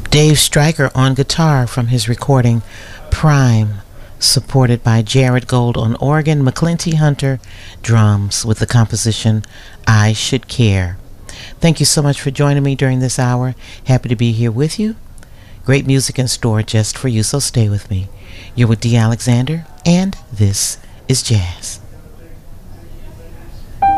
Dave Stryker on guitar from his recording Prime, supported by Jared Gold on organ, McClinty Hunter drums with the composition I Should Care. Thank you so much for joining me during this hour. Happy to be here with you. Great music in store just for you, so stay with me. You're with Dee Alexander, and this is Jazz.